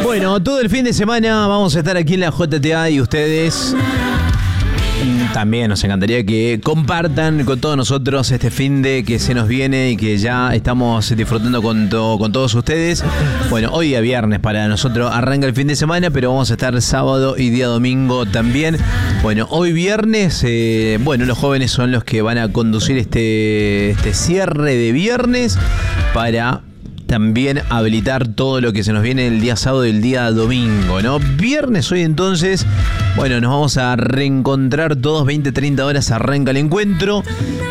Bueno, todo el fin de semana vamos a estar aquí en la JTA y ustedes también nos encantaría que compartan con todos nosotros este fin de que se nos viene y que ya estamos disfrutando con todos ustedes. Bueno, hoy día viernes para nosotros arranca el fin de semana, pero vamos a estar sábado y día domingo también. Bueno, hoy viernes, los jóvenes son los que van a conducir este cierre de viernes para también habilitar todo lo que se nos viene el día sábado y el día domingo, ¿no? Viernes hoy entonces, bueno, nos vamos a reencontrar todos, 20-30 horas arranca el encuentro.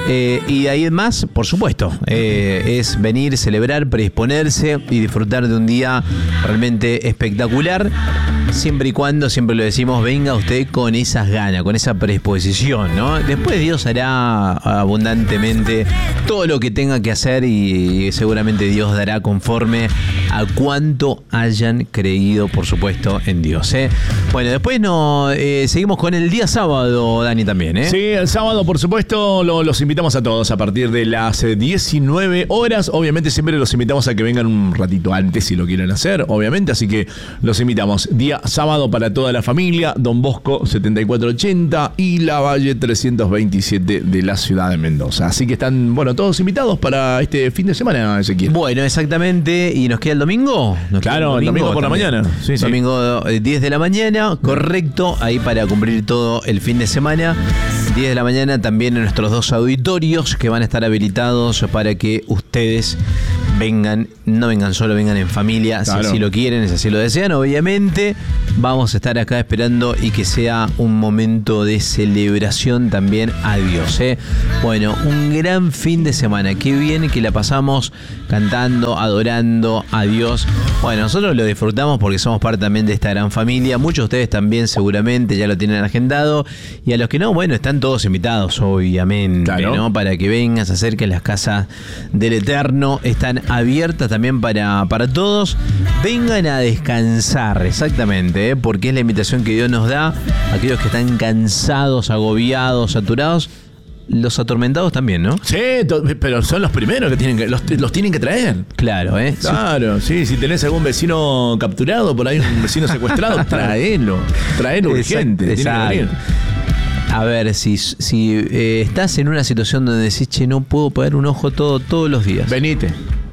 Y ahí en más, por supuesto, es venir, celebrar, predisponerse y disfrutar de un día realmente espectacular. Siempre y cuando, siempre lo decimos, venga usted con esas ganas, con esa predisposición, ¿no? Después Dios hará abundantemente todo lo que tenga que hacer y seguramente Dios dará conforme a cuánto hayan creído, por supuesto, en Dios, ¿eh? Bueno, después seguimos con el día sábado, Dani, también, ¿eh? Sí, el sábado, por supuesto, los invitamos a todos a partir de las 19 horas. Obviamente siempre los invitamos a que vengan un ratito antes si lo quieren hacer, obviamente, así que los invitamos. Día sábado para toda la familia, Don Bosco 7480 y Lavalle 327 de la ciudad de Mendoza. Así que están, todos invitados para este fin de semana, Ezequiel. Bueno, exactamente. ¿Y nos queda el domingo? Claro, el domingo por también. La mañana. Sí. Domingo 10 de la mañana, correcto, ahí para cumplir todo el fin de semana. 10 de la mañana también en nuestros dos auditorios que van a estar habilitados para que ustedes vengan, no vengan solo, vengan en familia, claro. Si así lo quieren, si así lo desean, obviamente. Vamos a estar acá esperando y que sea un momento de celebración también a Dios, ¿eh? Bueno, un gran fin de semana. Qué bien que la pasamos cantando, adorando a Dios. Bueno, nosotros lo disfrutamos porque somos parte también de esta gran familia. Muchos de ustedes también seguramente ya lo tienen agendado. Y a los que no, están todos invitados, obviamente, claro, ¿no? Para que vengan, se acerquen. Las casas del Eterno están abiertas también para todos. Vengan a descansar, exactamente, ¿eh? Porque es la invitación que Dios nos da a aquellos que están cansados, agobiados, saturados. Los atormentados también, ¿no? Sí, pero son los primeros que los tienen que traer. Claro, ¿eh? Claro, sí. Si tenés algún vecino capturado, por ahí un vecino secuestrado, traelo urgente. Exacto. Tiene que venir. A ver, si estás en una situación donde decís, no puedo pagar un ojo todos los días. Venite,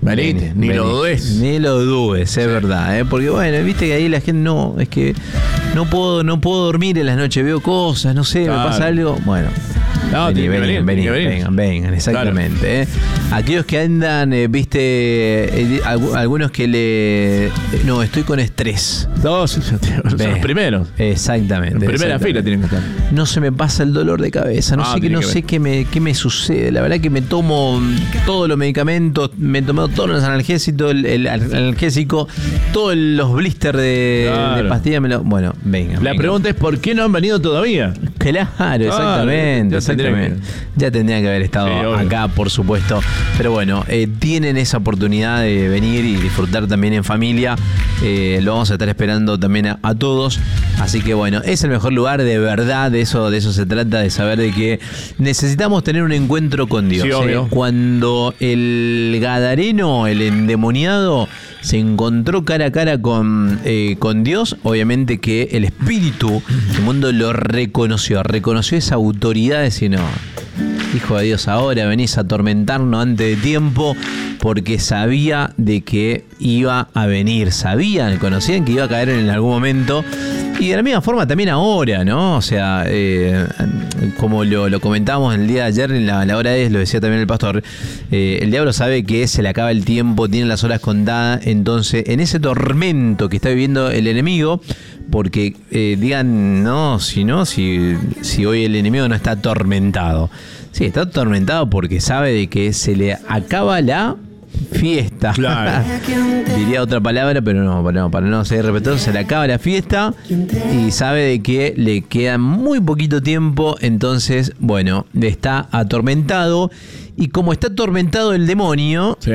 ni lo dudes. Ni lo dudes, es verdad, ¿eh? Porque viste que ahí la gente es que no puedo dormir en las noches, veo cosas, no sé, claro, me pasa algo. Bueno. No, vengan, exactamente, claro. Aquellos que andan, algunos que estoy con estrés. Son los primeros. Exactamente. En primera fila tienen que estar. No se me pasa el dolor de cabeza, no sé qué me sucede. La verdad que me tomo todos los medicamentos, me he tomado todos los analgésicos, el analgésico, todos los blisters de pastillas. Vengan. La pregunta es ¿por qué no han venido todavía? Claro, exactamente. Ya tendrían que haber estado acá, por supuesto. Pero tienen esa oportunidad de venir y disfrutar también en familia. Lo vamos a estar esperando también a todos. Así que es el mejor lugar, de verdad. De eso se trata, de saber de que necesitamos tener un encuentro con Dios. Sí, cuando el gadareno, el endemoniado, se encontró cara a cara con Dios, obviamente que el espíritu del mundo lo reconoció esa autoridad de decir, no, hijo de Dios, ahora venís a atormentarnos antes de tiempo, porque sabía de que iba a venir, conocían que iba a caer en algún momento. Y de la misma forma también ahora, ¿no? O sea, como lo comentábamos el día de ayer, en la hora lo decía también el pastor, el diablo sabe que se le acaba el tiempo, tiene las horas contadas, entonces en ese tormento que está viviendo el enemigo, porque digan, si hoy el enemigo no está atormentado. Sí, está atormentado porque sabe de que se le acaba la fiesta. Claro. Diría otra palabra, pero no, para no ser respetuoso, se le acaba la fiesta y sabe de que le queda muy poquito tiempo, entonces, está atormentado. Y como está atormentado el demonio, sí,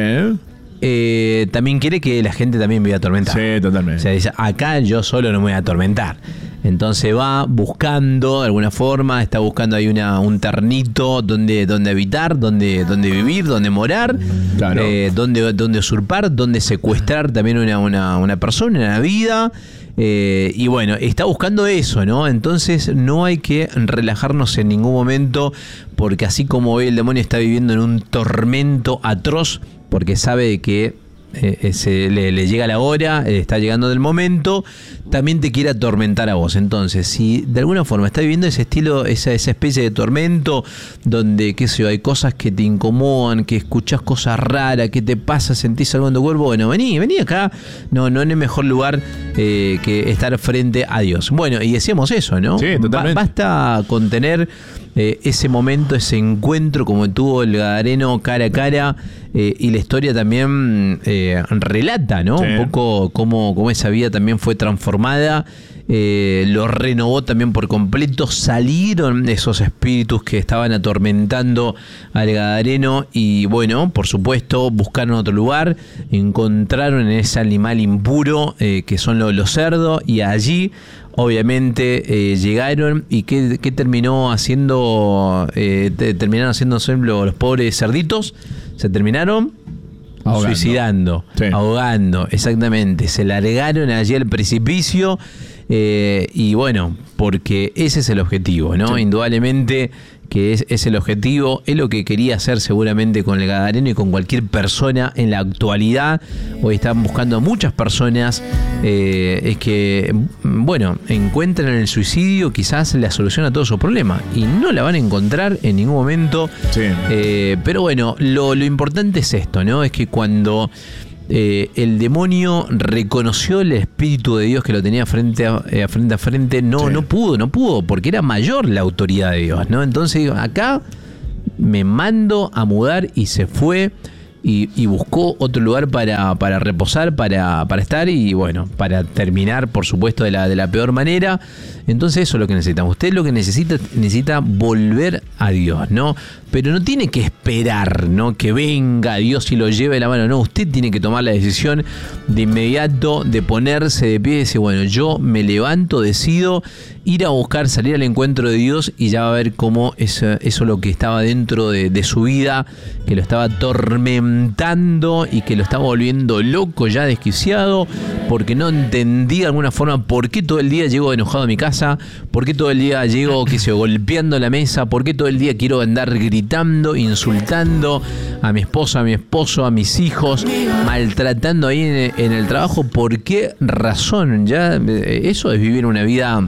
también quiere que la gente también viva atormentada. Sí, totalmente. O sea, dice, acá yo solo no me voy a atormentar. Entonces va buscando, de alguna forma, está buscando ahí un ternito donde habitar, donde vivir, donde morar, claro. donde usurpar, donde secuestrar también una persona, una vida. Y bueno, está buscando eso, ¿no? Entonces no hay que relajarnos en ningún momento, porque así como hoy el demonio está viviendo en un tormento atroz, porque sabe que le llega la hora, está llegando el momento, también te quiere atormentar a vos. Entonces, si de alguna forma estás viviendo ese estilo, esa especie de tormento, donde, qué sé yo, hay cosas que te incomodan, que escuchás cosas raras, que te pasa, sentís algo en tu cuerpo, bueno, vení acá, no en el mejor lugar que estar frente a Dios. Bueno, y decíamos eso, ¿no? Sí, totalmente. Basta con tener ese momento, ese encuentro como tuvo el Gadareno cara a cara, y la historia también relata, ¿no? Sí. Un poco cómo esa vida también fue transformada, lo renovó también por completo, salieron esos espíritus que estaban atormentando al Gadareno y bueno, por supuesto, buscaron otro lugar, encontraron en ese animal impuro que son los cerdos y allí obviamente llegaron y ¿qué terminó haciendo? Terminaron haciendo los pobres cerditos, se terminaron suicidando, sí. Ahogando, exactamente, se largaron allí al precipicio y bueno, porque ese es el objetivo, ¿no? Sí. Indudablemente que es el objetivo, es lo que quería hacer seguramente con el Gadareno y con cualquier persona en la actualidad. Hoy están buscando muchas personas es que, bueno, encuentran en el suicidio quizás la solución a todos sus problemas y no la van a encontrar en ningún momento. Sí. Pero bueno, lo importante es esto, ¿no? Es que cuando el demonio reconoció el Espíritu de Dios que lo tenía frente a frente, no pudo, porque era mayor la autoridad de Dios, ¿no? Entonces acá me mando a mudar y se fue y buscó otro lugar para reposar, para estar y bueno, para terminar, por supuesto, de la peor manera. Entonces eso es lo que necesitamos. Usted lo que necesita volver a Dios, ¿no? Pero no tiene que esperar, ¿no? Que venga Dios y lo lleve de la mano. No, usted tiene que tomar la decisión de inmediato, de ponerse de pie y decir, bueno, yo me levanto, decido ir a buscar, salir al encuentro de Dios y ya va a ver cómo eso lo que estaba dentro de su vida, que lo estaba atormentando y que lo estaba volviendo loco, ya desquiciado, porque no entendía de alguna forma por qué todo el día llego enojado a mi casa, por qué todo el día llego, qué sé yo, golpeando la mesa, por qué todo el día quiero andar gritando, insultando a mi esposa, a mi esposo, a mis hijos, maltratando ahí en el trabajo. ¿Por qué razón? Ya eso es vivir una vida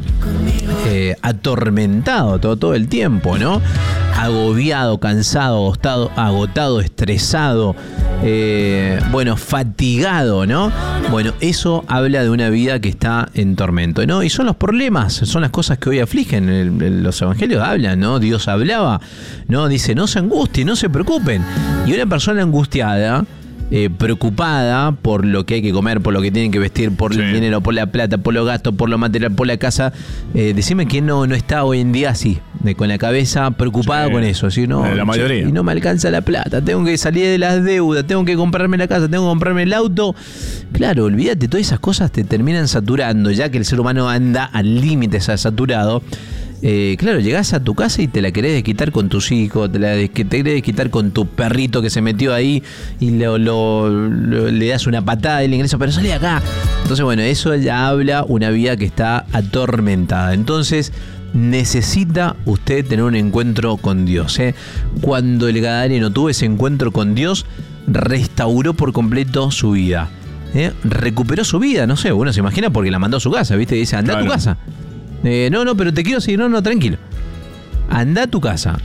atormentado todo el tiempo, ¿no? Agobiado, cansado, agotado, estresado, bueno, fatigado, ¿no? Bueno, eso habla de una vida que está en tormento, ¿no? Y son los problemas, son las cosas que hoy afligen. Los evangelios hablan, ¿no? Dios hablaba, ¿no? Dice, no se angustien, no se preocupen. Y una persona angustiada, preocupada por lo que hay que comer, por lo que tienen que vestir, por el dinero, por la plata, por los gastos, por lo material, por la casa, decime quién no está hoy en día así, con la cabeza preocupada con eso, ¿sí? No, la mayoría. Y no me alcanza la plata, tengo que salir de las deudas, tengo que comprarme la casa, tengo que comprarme el auto. Claro, olvídate, todas esas cosas te terminan saturando, ya que el ser humano anda al límite, saturado. Claro, llegás a tu casa y te la querés desquitar con tus hijos, te querés desquitar con tu perrito que se metió ahí y le das una patada y le ingreso, pero salí acá. Entonces, bueno, eso ya habla una vida que está atormentada. Entonces, necesita usted tener un encuentro con Dios, ¿eh? Cuando el Gadareno tuvo ese encuentro con Dios, restauró por completo su vida, recuperó su vida, no sé, uno se imagina porque la mandó a su casa, ¿viste? Y dice, anda a tu casa. No, pero te quiero seguir, no, tranquilo. Anda a tu casa,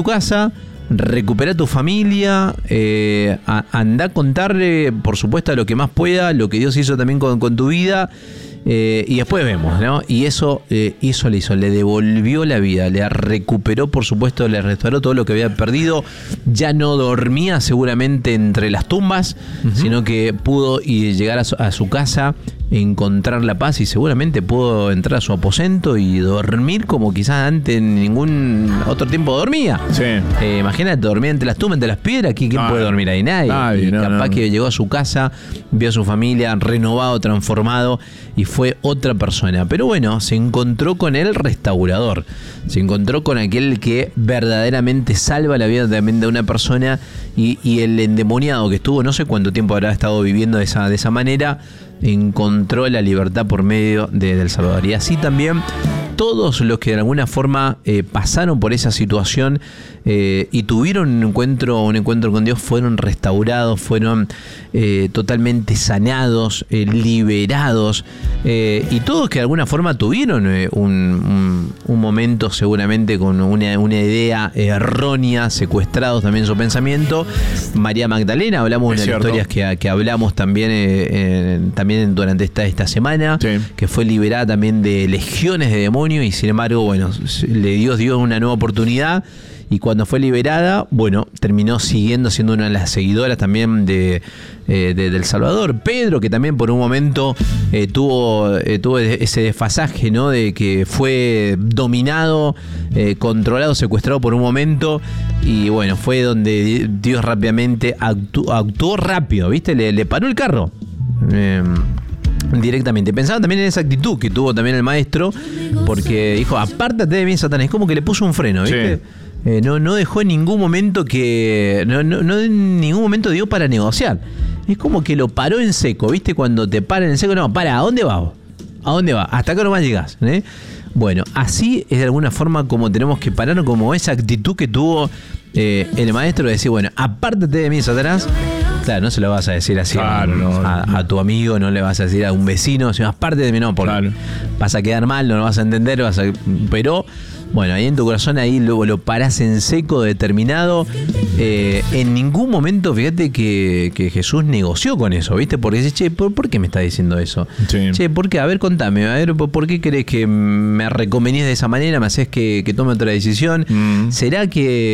recupera tu familia, anda a contarle, por supuesto, a lo que más pueda, lo que Dios hizo también con tu vida. Y después vemos, ¿no? Y eso le hizo, le devolvió la vida, le recuperó, por supuesto, le restauró todo lo que había perdido. Ya no dormía seguramente entre las tumbas, sino que pudo llegar a su casa, encontrar la paz y seguramente pudo entrar a su aposento y dormir como quizás antes en ningún otro tiempo dormía. Sí. Imagínate, dormir entre las tumbas, entre las piedras, ¿quién puede dormir ahí? Nadie. Y capaz que llegó a su casa vio a su familia renovado, transformado y fue otra persona. Pero bueno, se encontró con el restaurador, se encontró con aquel que verdaderamente salva la vida también de una persona, y el endemoniado que estuvo, no sé cuánto tiempo habrá estado viviendo de esa manera, encontró la libertad por medio del Salvador. Y así también todos los que de alguna forma pasaron por esa situación y tuvieron un encuentro con Dios, fueron restaurados, fueron totalmente sanados, liberados, y todos que de alguna forma tuvieron un momento seguramente con una idea errónea, secuestrados también su pensamiento. María Magdalena, hablamos de las historias que hablamos también durante esta semana, sí, que fue liberada también de legiones de demonios, y sin embargo, bueno, Dios dio una nueva oportunidad. Y cuando fue liberada, bueno, terminó siendo una de las seguidoras también del Salvador. Pedro, que también por un momento tuvo ese desfasaje, ¿no? De que fue dominado, controlado, secuestrado por un momento. Y bueno, fue donde Dios rápidamente actuó rápido, ¿viste? Le paró el carro. Directamente. Pensaba también en esa actitud que tuvo también el maestro, porque dijo, apártate de mí, Satanás. Es como que le puso un freno, ¿viste? Sí. No dejó en ningún momento no en ningún momento dio para negociar. Es como que lo paró en seco, ¿viste? Cuando te paran en seco, no, para, ¿a dónde vas? ¿A dónde vas? Hasta acá nomás llegás, ¿eh? Bueno, así es de alguna forma como tenemos que parar, como esa actitud que tuvo el maestro de decir, bueno, apártate de mí, Satanás. Claro, no se lo vas a decir así, claro, a tu amigo, no le vas a decir a un vecino, sino aparte de mí, no, porque claro, vas a quedar mal, no lo vas a entender, pero bueno, ahí en tu corazón, ahí lo parás en seco, determinado. En ningún momento, fíjate que Jesús negoció con eso, ¿viste? Porque dice, che, ¿por qué me está diciendo eso? Sí. Che, ¿por qué? A ver, contame, a ver, ¿por qué crees que me reconvenís de esa manera? ¿Me haces que tome otra decisión? ¿Será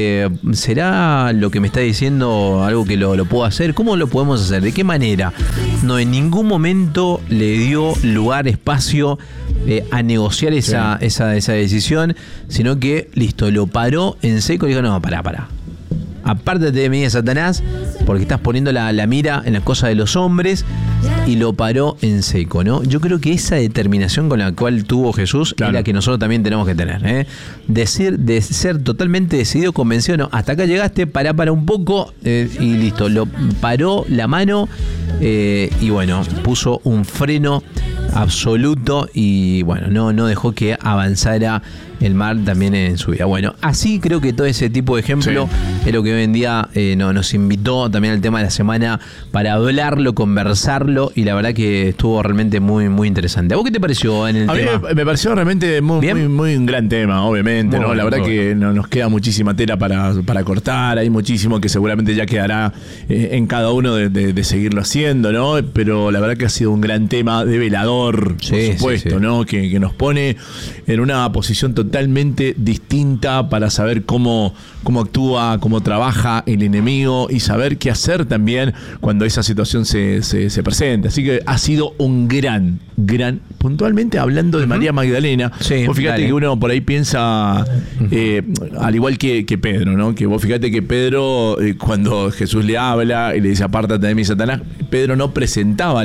lo que me está diciendo algo que lo puedo hacer? ¿Cómo lo podemos hacer? ¿De qué manera? No, en ningún momento le dio lugar, espacio a negociar esa decisión, sino que, listo, lo paró en seco y dijo, no, pará. Apártate de mí, Satanás, porque estás poniendo la mira en las cosas de los hombres, y lo paró en seco, ¿no? Yo creo que esa determinación con la cual tuvo Jesús, claro, es la que nosotros también tenemos que tener, ¿eh? De ser totalmente decidido, convencido, no, hasta acá llegaste, pará un poco, y listo, lo paró la mano, y bueno, puso un freno absoluto, y bueno, no dejó que avanzara el mal también en su vida. Bueno, así creo que todo ese tipo de ejemplo, sí, es lo que hoy en día nos invitó también al tema de la semana para hablarlo, conversarlo, y la verdad que estuvo realmente muy, muy interesante. ¿A vos qué te pareció en el tema? A mí me pareció realmente muy un gran tema, obviamente, ¿no? La verdad que nos queda muchísima tela para cortar, hay muchísimo que seguramente ya quedará en cada uno de seguirlo haciendo, ¿no? Pero la verdad que ha sido un gran tema de velador, por supuesto, sí. ¿No? Que nos pone en una posición totalmente distinta para saber cómo actúa, cómo trabaja el enemigo, y saber qué hacer también cuando esa situación se presente. Así que ha sido un gran, puntualmente hablando de María Magdalena, sí, vos fíjate que uno por ahí piensa, al igual que Pedro, ¿no? Que vos fíjate que Pedro, cuando Jesús le habla y le dice, apártate de mí, Satanás, Pedro no presentaba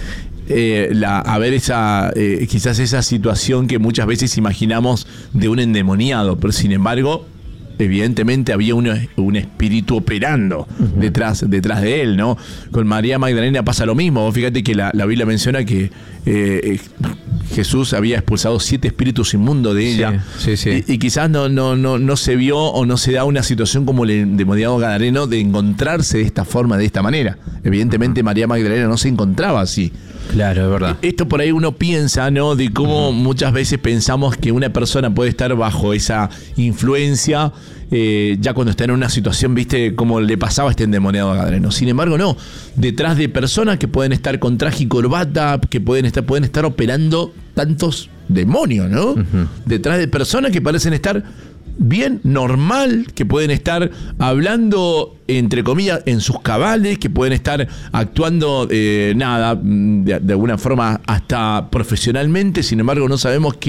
quizás esa situación que muchas veces imaginamos de un endemoniado, pero sin embargo, evidentemente había un espíritu operando detrás de él, ¿no? Con María Magdalena pasa lo mismo. Vos fíjate que la Biblia menciona que Jesús había expulsado 7 espíritus inmundos de ella. Sí. Y quizás no se vio o no se da una situación como el endemoniado gadareno de encontrarse de esta forma, de esta manera. Evidentemente María Magdalena no se encontraba así. Claro, es verdad. Esto por ahí uno piensa, ¿no? De cómo muchas veces pensamos que una persona puede estar bajo esa influencia ya cuando está en una situación, ¿viste? Como le pasaba a este endemoniado gadareno. Sin embargo, no. Detrás de personas que pueden estar con traje y corbata, que pueden estar operando tantos demonios, ¿no? Detrás de personas que parecen estar bien, normal, que pueden estar hablando, entre comillas, en sus cabales, que pueden estar actuando de alguna forma hasta profesionalmente. Sin embargo, no sabemos qué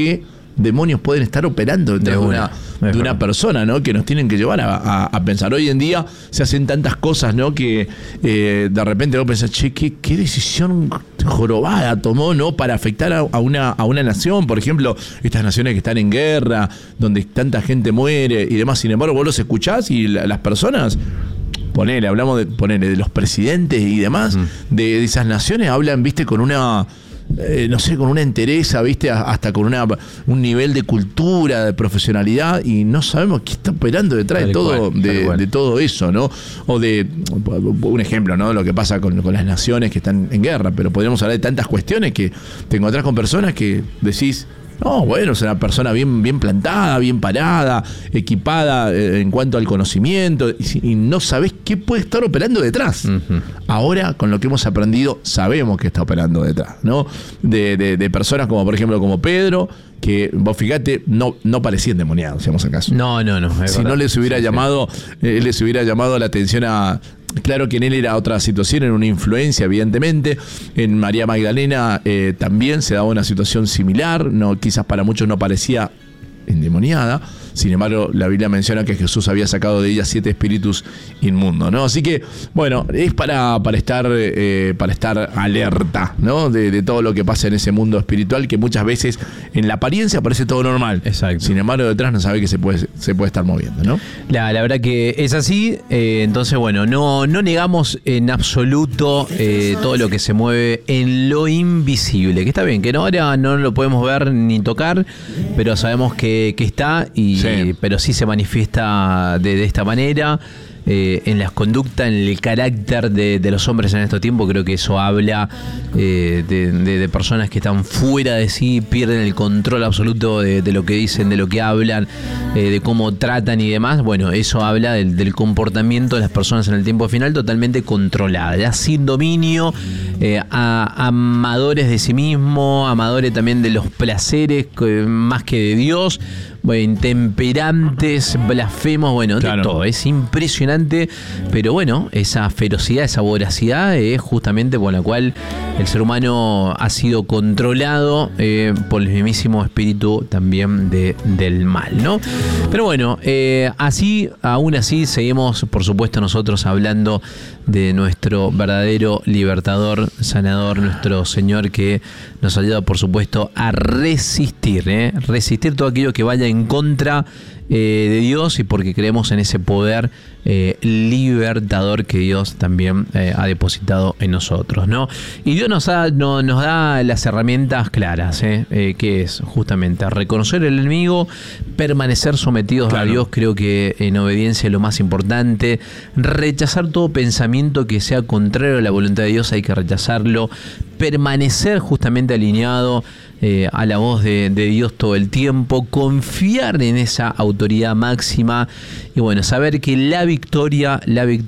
demonios pueden estar operando dentro de una persona, ¿no? Que nos tienen que llevar a pensar. Hoy en día se hacen tantas cosas, ¿no? Que de repente vos pensás, che, qué decisión jorobada tomó, ¿no? Para afectar a una nación. Por ejemplo, estas naciones que están en guerra, donde tanta gente muere y demás. Sin embargo, vos los escuchás y las personas... hablamos de los presidentes y demás, de esas naciones, hablan, viste, con una... no sé, con una entereza, ¿viste? Hasta con un nivel de cultura, de profesionalidad, y no sabemos qué está operando detrás de todo eso, ¿no? O de un ejemplo, ¿no? Lo que pasa con las naciones que están en guerra, pero podríamos hablar de tantas cuestiones que te encontrás con personas que decís, no, bueno, es una persona bien plantada, bien parada, equipada en cuanto al conocimiento, y no sabés qué puede estar operando detrás. Ahora, con lo que hemos aprendido, sabemos que está operando detrás, ¿no? De personas como, por ejemplo, como Pedro, que vos fíjate, no parecía endemoniado, si vamos acaso. No. Si no les hubiera llamado, él les hubiera llamado la atención a... Claro que en él era otra situación, era una influencia, evidentemente. En María Magdalena también se daba una situación similar. Quizás para muchos no parecía endemoniada. Sin embargo, la Biblia menciona que Jesús había sacado de ella 7 espíritus inmundos, ¿no? Así que, bueno, es para estar alerta, ¿no? De todo lo que pasa en ese mundo espiritual, que muchas veces en la apariencia parece todo normal. Exacto. Sin embargo, detrás no sabe que se puede estar moviendo, ¿no? La verdad que es así. Entonces, bueno, no negamos en absoluto todo lo que se mueve en lo invisible. Que está bien, que ahora no lo podemos ver ni tocar, pero sabemos que está pero sí se manifiesta de esta manera. En las conductas, en el carácter de los hombres en estos tiempos. Creo que eso habla de personas que están fuera de sí, pierden el control absoluto de lo que dicen, de lo que hablan, de cómo tratan y demás. Bueno, eso habla del comportamiento de las personas en el tiempo final, totalmente controladas, ya sin dominio, amadores de sí mismo, amadores también de los placeres más que de Dios. Bueno, intemperantes, blasfemos, bueno, claro, de todo. Es impresionante, pero bueno, esa ferocidad, esa voracidad es justamente por la cual el ser humano ha sido controlado por el mismísimo espíritu también del mal, ¿no? Pero bueno, aún así seguimos, por supuesto, nosotros hablando de nuestro verdadero libertador, sanador, nuestro Señor, que nos ayuda, por supuesto, a resistir todo aquello que vaya en contra de Dios, y porque creemos en ese poder libertador que Dios también ha depositado en nosotros, ¿no? Y Dios nos da las herramientas claras, que es justamente reconocer el enemigo, permanecer sometidos, claro, a Dios. Creo que en obediencia es lo más importante. Rechazar todo pensamiento que sea contrario a la voluntad de Dios, hay que rechazarlo. Permanecer justamente alineado a la voz de Dios todo el tiempo, confiar en esa autoridad máxima, y bueno, saber que la victoria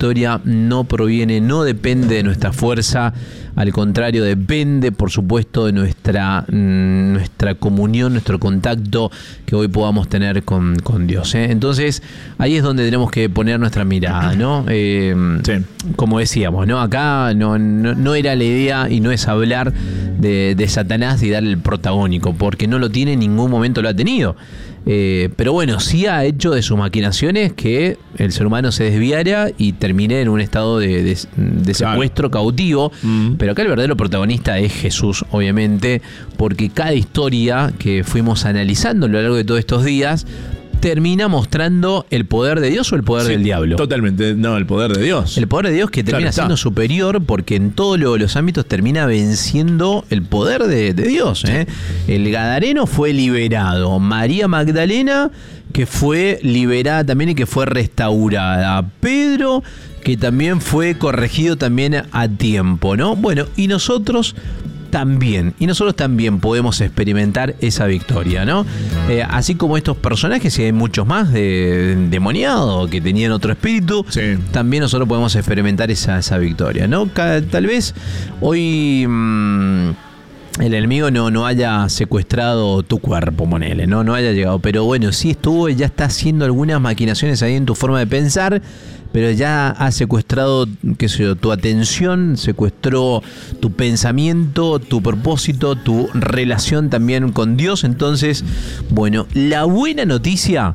no depende de nuestra fuerza, al contrario, depende, por supuesto, de nuestra comunión, nuestro contacto que hoy podamos tener con Dios, ¿eh? Entonces, ahí es donde tenemos que poner nuestra mirada, ¿no? Sí. Como decíamos, ¿no? Acá no era la idea, y no es hablar de Satanás y darle el protagónico, porque no lo tiene, en ningún momento lo ha tenido. Pero bueno, sí ha hecho de sus maquinaciones que el ser humano se desviara y termine en un estado de secuestro, claro, cautivo. Pero acá el verdadero protagonista es Jesús, obviamente, porque cada historia que fuimos analizando a lo largo de todos estos días termina mostrando el poder de Dios o el poder del diablo. Totalmente, no, el poder de Dios. El poder de Dios, que termina siendo superior, porque en todos los ámbitos termina venciendo el poder de Dios, ¿eh? El Gadareno fue liberado. María Magdalena, que fue liberada también y que fue restaurada. Pedro, que también fue corregido también a tiempo, ¿no? Bueno, y nosotros también podemos experimentar esa victoria, ¿no? Así como estos personajes, y hay muchos más demoniados que tenían otro espíritu, sí, también nosotros podemos experimentar esa victoria, ¿no? Tal vez hoy el enemigo no haya secuestrado tu cuerpo, ponele, no haya llegado, pero bueno, sí estuvo y ya está haciendo algunas maquinaciones ahí en tu forma de pensar. pero ya ha secuestrado, qué sé yo, tu atención, secuestró tu pensamiento, tu propósito, tu relación también con Dios. Entonces, bueno, la buena noticia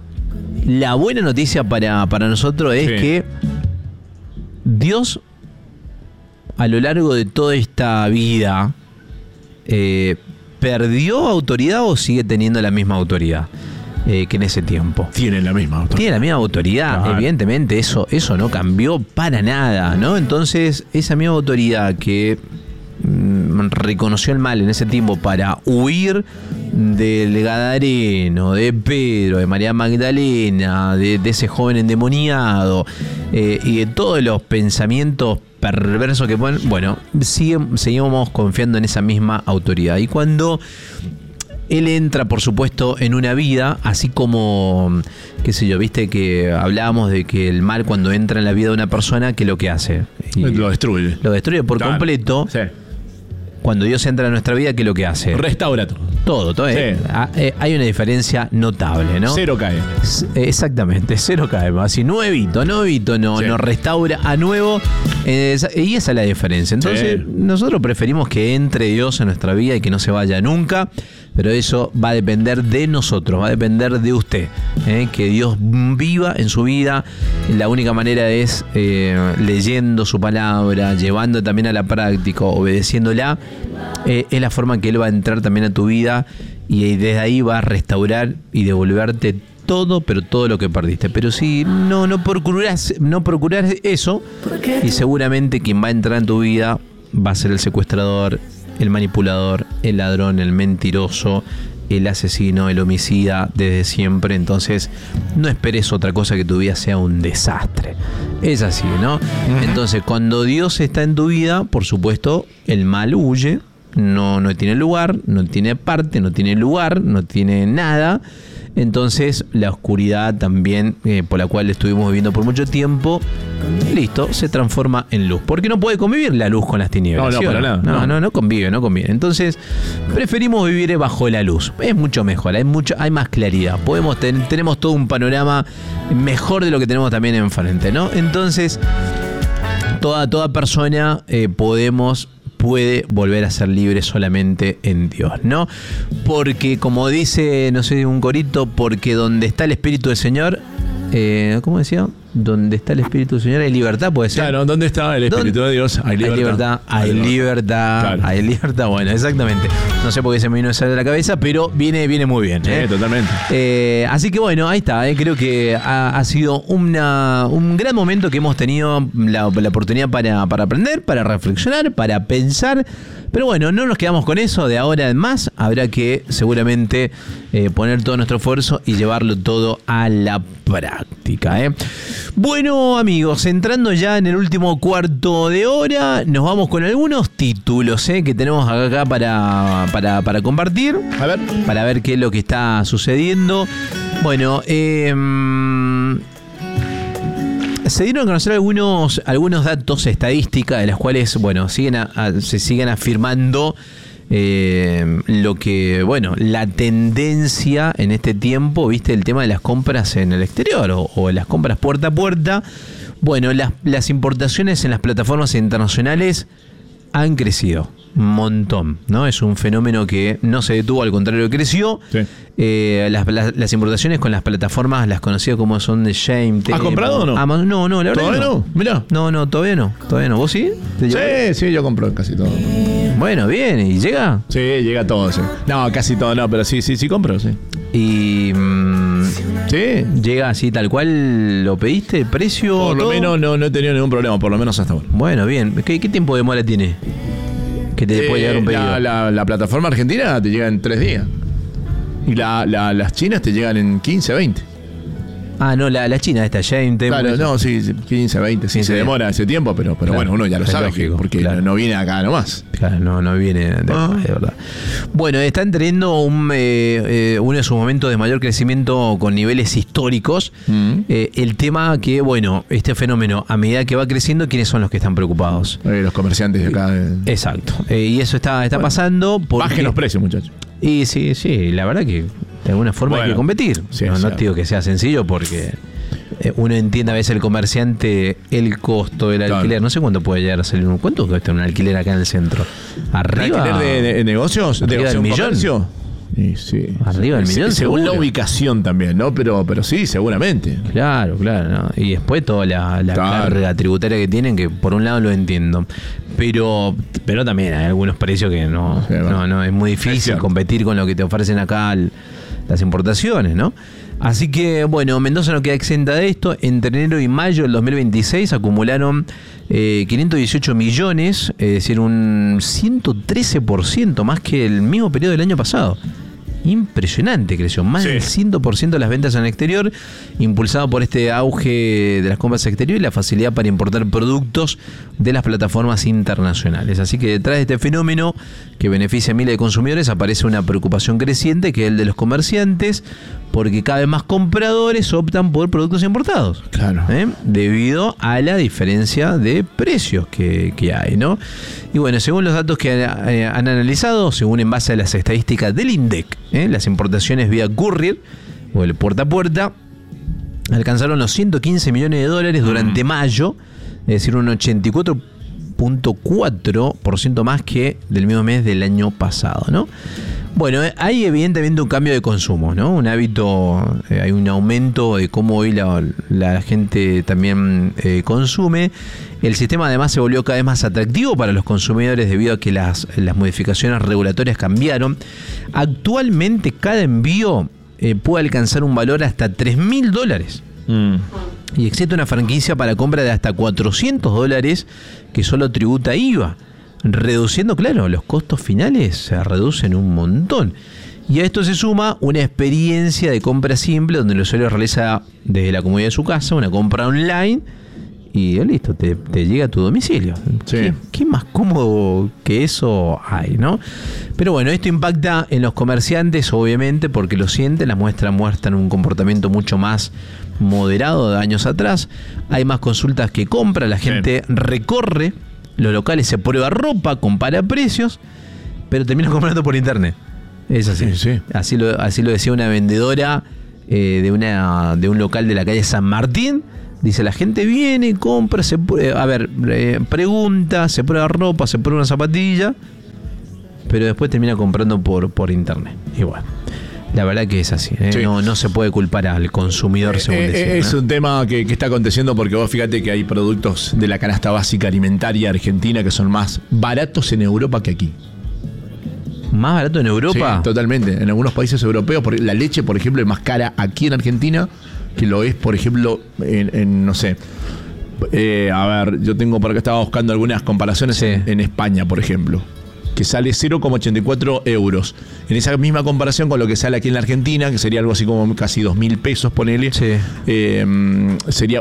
para nosotros es que Dios, a lo largo de toda esta vida, ¿perdió autoridad o sigue teniendo la misma autoridad que en ese tiempo? Tiene la misma autoridad. Tiene la misma autoridad, claro. Evidentemente eso no cambió para nada, ¿no? Entonces, esa misma autoridad que reconoció el mal en ese tiempo para huir del Gadareno, de Pedro, de María Magdalena, de ese joven endemoniado y de todos los pensamientos perversos que ponen, bueno, seguimos confiando en esa misma autoridad. Y cuando él entra, por supuesto, en una vida, así como, qué sé yo, viste que hablábamos de que el mal cuando entra en la vida de una persona, ¿qué es lo que hace? Lo destruye. Lo destruye por completo. Sí. Cuando Dios entra en nuestra vida, ¿qué es lo que hace? Restaura todo. Todo. Sí. Hay una diferencia notable, ¿no? Cero cae. Exactamente, cero cae. Así nuevito, nos restaura a nuevo. Y esa es la diferencia. Entonces, nosotros preferimos que entre Dios en nuestra vida y que no se vaya nunca. Pero eso va a depender de nosotros, va a depender de usted. Que Dios viva en su vida. La única manera es leyendo su palabra, llevando también a la práctica, obedeciéndola. Es la forma en que Él va a entrar también a tu vida y desde ahí va a restaurar y devolverte todo, pero todo lo que perdiste. Pero si no procurás eso, y seguramente quien va a entrar en tu vida va a ser el secuestrador, el manipulador, el ladrón, el mentiroso, el asesino, el homicida desde siempre. Entonces no esperes otra cosa que tu vida sea un desastre. Es así, ¿no? Uh-huh. Entonces cuando Dios está en tu vida, por supuesto, el mal huye, no tiene lugar, no tiene parte, no tiene lugar, no tiene nada. Entonces la oscuridad también, por la cual estuvimos viviendo por mucho tiempo, listo, se transforma en luz. Porque no puede convivir la luz con las tinieblas. No, para nada. No convive. Entonces preferimos vivir bajo la luz. Es mucho mejor, hay más claridad. Tenemos todo un panorama mejor de lo que tenemos también enfrente, ¿no? Entonces toda persona puede volver a ser libre solamente en Dios, ¿no? Porque, como dice, no sé, un corito, porque donde está el Espíritu del Señor, ¿cómo decía? Donde está el Espíritu del Señor hay libertad, puede ser. Claro, ¿dónde está el Espíritu de Dios? Hay libertad. Hay libertad. Claro. Hay libertad, bueno, exactamente. No sé por qué se me vino esa de la cabeza, pero viene muy bien. Sí, totalmente. Así que bueno, ahí está. Creo que ha sido un gran momento que hemos tenido la oportunidad para aprender, para reflexionar, para pensar. Pero bueno, no nos quedamos con eso. De ahora en más habrá que seguramente poner todo nuestro esfuerzo y llevarlo todo a la práctica. Bueno, amigos, entrando ya en el último cuarto de hora, nos vamos con algunos títulos que tenemos acá para compartir. A ver. Para ver qué es lo que está sucediendo. Bueno, se dieron a conocer algunos datos estadísticas de las cuales, bueno, se siguen afirmando lo que, bueno, la tendencia en este tiempo, viste, el tema de las compras en el exterior o las compras puerta a puerta. Bueno, las importaciones en las plataformas internacionales han crecido un montón, ¿no? Es un fenómeno que no se detuvo, al contrario, creció. Sí. Las importaciones con las plataformas, las conocidas como son de Shame. ¿Has comprado o no? Amazon, no, la verdad. ¿Todavía no? Mirá. No, todavía no. ¿Vos sí? Sí, yo compro casi todo. Bueno, bien, ¿y llega? Sí, llega todo, sí. No, casi todo no, pero sí compro, sí. Y sí, llega así tal cual lo pediste, precio. Por lo menos no he tenido ningún problema, por lo menos hasta ahora. Bueno, bien. ¿Qué tiempo de demora tiene? Que te puede llegar un pedido. La plataforma argentina te llega en 3 días. Y las chinas te llegan en 15, 20. Ah, no, la china esta, Shame. Claro, no, sí, 15, 20. Sí, se demora ese tiempo, pero claro, bueno, uno ya lo sabe, lógico, porque claro, no viene acá nomás. Claro, no viene de acá, de verdad. Bueno, están teniendo uno de sus momentos de mayor crecimiento con niveles históricos. El tema que, bueno, este fenómeno, a medida que va creciendo, ¿quiénes son los que están preocupados? Los comerciantes de acá. Exacto. Y eso está pasando. Bajen los precios, muchachos. Y sí, la verdad que de alguna forma hay que competir. Sí, no te digo que sea sencillo porque uno entiende a veces el comerciante el costo del alquiler. No sé cuánto puede llegar a salir ¿cuánto cuesta un alquiler acá en el centro? ¿Arriba? ¿Un alquiler de negocios? ¿Arriba del millón? Sí. Arriba del millón. Según la ubicación también, ¿no? Pero sí, seguramente. Claro, ¿no? Y después toda la carga tributaria que tienen, que por un lado lo entiendo. Pero también hay algunos precios que no es muy difícil competir con lo que te ofrecen acá las importaciones, ¿no? Así que, bueno, Mendoza no queda exenta de esto. Entre enero y mayo del 2026 acumularon 518 millones, es decir, un 113% más que el mismo periodo del año pasado. Impresionante, creció más del 100% de las ventas en el exterior, impulsado por este auge de las compras exteriores y la facilidad para importar productos de las plataformas internacionales. Así que detrás de este fenómeno que beneficia a miles de consumidores aparece una preocupación creciente, que es el de los comerciantes, porque cada vez más compradores optan por productos importados. Claro. Debido a la diferencia de precios que hay, ¿no? Y bueno, según los datos que han analizado, según en base a las estadísticas del INDEC, las importaciones vía courier o el puerta a puerta alcanzaron los 115 millones de dólares durante mayo, es decir, un 84.4% más que del mismo mes del año pasado, ¿no? Bueno, hay evidentemente un cambio de consumo, ¿no? Un hábito, hay un aumento de cómo hoy la gente también consume. El sistema además se volvió cada vez más atractivo para los consumidores debido a que las modificaciones regulatorias cambiaron. Actualmente cada envío puede alcanzar un valor hasta $3.000. Y existe una franquicia para compra de hasta $400 que solo tributa IVA. Reduciendo, claro, los costos finales se reducen un montón. Y a esto se suma una experiencia de compra simple donde el usuario realiza desde la comodidad de su casa una compra online y listo, te llega a tu domicilio. Sí. ¿Qué más cómodo que eso hay, no? Pero bueno, esto impacta en los comerciantes, obviamente, porque lo sienten. Las muestras muestran un comportamiento mucho más moderado de años atrás. Hay más consultas que compra, la gente recorre los locales, se prueba ropa, compara precios, pero termina comprando por internet. Es así. Sí. Así lo decía una vendedora de un local de la calle San Martín. Dice, la gente viene, compra, pregunta, se prueba ropa, se prueba una zapatilla, pero después termina comprando por internet. Y bueno, la verdad que es así, Sí. No se puede culpar al consumidor, según decía. Es un tema que está aconteciendo porque vos fíjate que hay productos de la canasta básica alimentaria argentina que son más baratos en Europa que aquí. ¿Más barato en Europa? Sí, totalmente. En algunos países europeos, la leche, por ejemplo, es más cara aquí en Argentina que lo es, por ejemplo, en no sé. Yo tengo por acá, estaba buscando algunas comparaciones en España, por ejemplo, que sale 0,84 euros. En esa misma comparación con lo que sale aquí en la Argentina, que sería algo así como casi 2.000 pesos, ponele, sería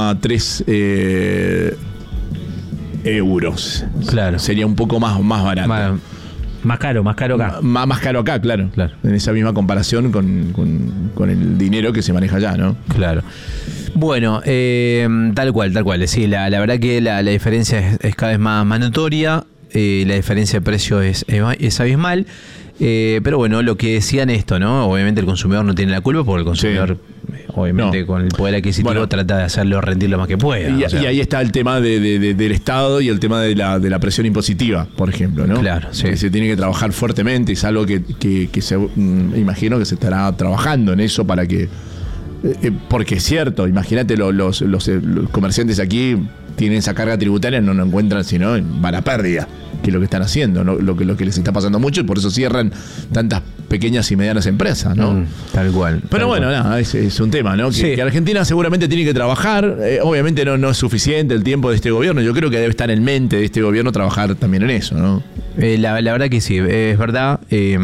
1,3 euros. Claro. Sería un poco más barato. Más caro acá. Más caro acá, claro. En esa misma comparación con el dinero que se maneja allá, ¿no? Claro. Bueno, tal cual. Sí, la verdad que la diferencia es cada vez más notoria. La diferencia de precio es abismal. Pero bueno, lo que decían esto, ¿no? Obviamente el consumidor no tiene la culpa porque el consumidor, obviamente, con el poder adquisitivo trata de hacerlo rendir lo más que pueda. Y ahí está el tema del Estado y el tema de la presión impositiva, por ejemplo, ¿no? Claro, sí. Que se tiene que trabajar fuertemente, es algo que se imagino que se estará trabajando en eso para que... porque es cierto, imagínate, los comerciantes aquí tienen esa carga tributaria, no encuentran sino en vara pérdida, que es lo que están haciendo, ¿no? lo que les está pasando mucho, y por eso cierran tantas pequeñas y medianas empresas, ¿no? Tal cual. Pero bueno, nada, es un tema, ¿no? Que Argentina seguramente tiene que trabajar. Obviamente no es suficiente el tiempo de este gobierno. Yo creo que debe estar en mente de este gobierno trabajar también en eso, ¿no? La verdad que sí, es verdad.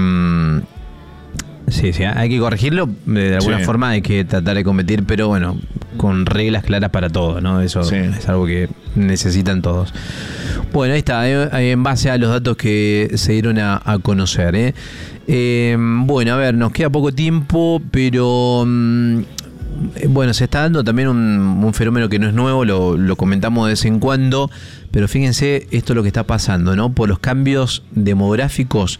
Sí, hay que corregirlo. De alguna forma hay que tratar de competir, pero bueno, con reglas claras para todo, ¿no? Eso es algo que necesitan todos. Bueno, ahí está, en base a los datos que se dieron a conocer. Bueno, a ver, nos queda poco tiempo, pero bueno, se está dando también un fenómeno que no es nuevo, lo comentamos de vez en cuando, pero fíjense esto es lo que está pasando, ¿no? Por los cambios demográficos.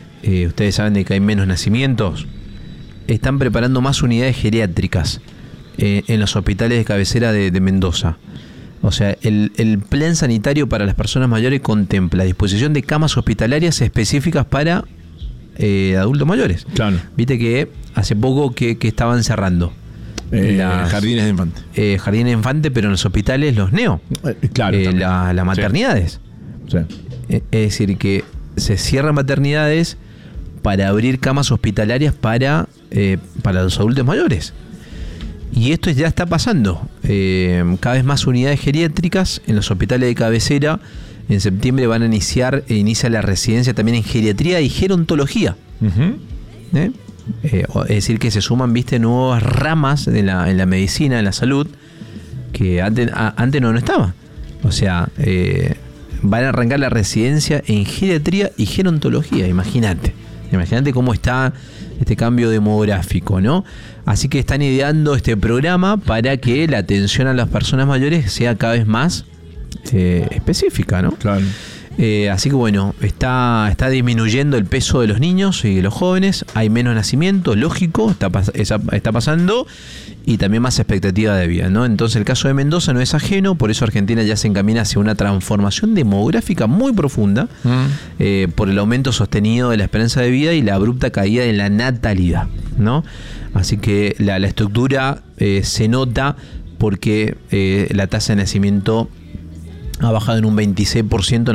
Ustedes saben de que hay menos nacimientos. Están preparando más unidades geriátricas en los hospitales de cabecera de Mendoza. O sea, el plan sanitario para las personas mayores contempla disposición de camas hospitalarias específicas para adultos mayores. Claro. Viste que hace poco que estaban cerrando jardines de infante. Jardines de infante, pero en los hospitales los neo. Claro. Las maternidades. Sí. Es decir, que se cierran maternidades para abrir camas hospitalarias para los adultos mayores. Y esto ya está pasando. Cada vez más unidades geriátricas en los hospitales de cabecera. En septiembre van a inicia la residencia también en geriatría y gerontología. Uh-huh. Es decir, que se suman, nuevas ramas en la medicina, en la salud, que antes no estaba. O sea, van a arrancar la residencia en geriatría y gerontología, imagínate cómo está este cambio demográfico, ¿no? Así que están ideando este programa para que la atención a las personas mayores sea cada vez más específica, ¿no? Claro. Así que bueno, está disminuyendo el peso de los niños y de los jóvenes, hay menos nacimientos, lógico, está pasando, y también más expectativa de vida, ¿no? Entonces el caso de Mendoza no es ajeno, por eso Argentina ya se encamina hacia una transformación demográfica muy profunda, por el aumento sostenido de la esperanza de vida y la abrupta caída de la natalidad, ¿no? Así que la estructura se nota porque la tasa de nacimiento ha bajado en un 26%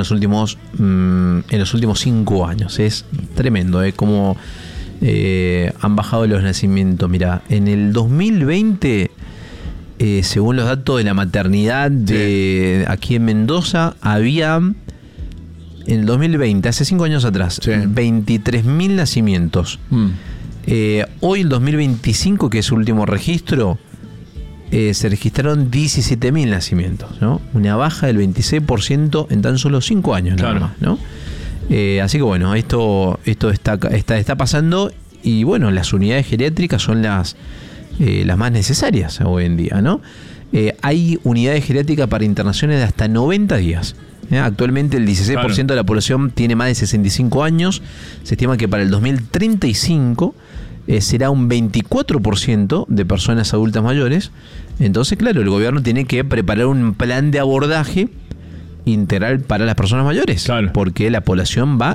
en los últimos 5 años. Es tremendo, cómo han bajado los nacimientos. Mira, en el 2020, según los datos de la maternidad aquí en Mendoza, había, en el 2020, hace 5 años atrás, 23.000 nacimientos. Hoy, el 2025, que es el último registro, se registraron 17.000 nacimientos, ¿no? Una baja del 26% en tan solo 5 años, claro, nada más, ¿no? Así que bueno, esto está pasando, y bueno, las unidades geriátricas son las más necesarias hoy en día, ¿no? Hay unidades geriátricas para internaciones de hasta 90 días. Actualmente el 16% de la población tiene más de 65 años. Se estima que para el 2035 será un 24% de personas adultas mayores. Entonces, claro, el gobierno tiene que preparar un plan de abordaje integral para las personas mayores, porque la población va